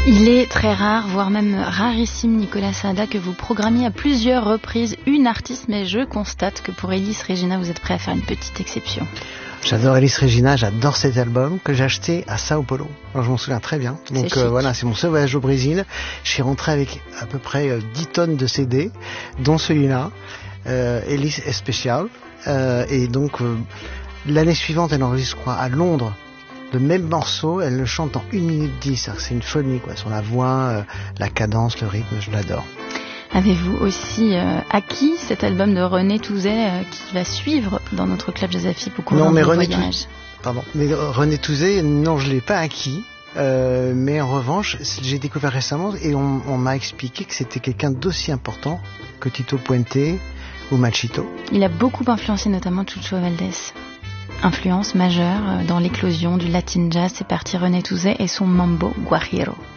Il est très rare, voire même rarissime, Nicolas Sada, que vous programmiez à plusieurs reprises une artiste, mais je constate que pour Elis Regina, vous êtes prêt à faire une petite exception. J'adore Elis Regina, j'adore cet album que j'ai acheté à Sao Paulo. Alors, je m'en souviens très bien. Donc voilà, c'est mon seul voyage au Brésil. Je suis rentré avec à peu près 10 tonnes de CD, dont celui-là, Elis Especial. Et donc l'année suivante, elle enregistre, je crois, à Londres. Le même morceau, elle le chante en 1 minute 10. C'est une folie, quoi. Sur la voix, la cadence, le rythme, je l'adore. Avez-vous aussi acquis cet album de René Touzet qui va suivre dans notre club Jazz Afip au cours de voyage? Mais René Touzet, non, je l'ai pas acquis. Mais en revanche, j'ai découvert récemment et on m'a expliqué que c'était quelqu'un d'aussi important que Tito Puente ou Machito. Il a beaucoup influencé notamment Chucho Valdés. Influence majeure dans l'éclosion du Latin Jazz, c'est parti René Touzet et son Mambo Guajiro.